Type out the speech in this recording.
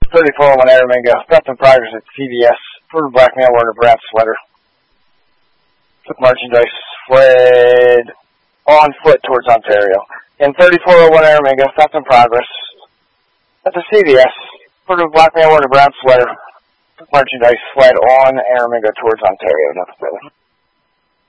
3401 Aramingo, stopped in progress at CVS. Furtive black male wearing a brown sweater. Took merchandise, fled on foot towards Ontario. In 3401 Aramingo, stopped in progress at the CVS. Furtive black male wearing a brown sweater. Took merchandise, fled on Aramingo towards Ontario. Nothing further.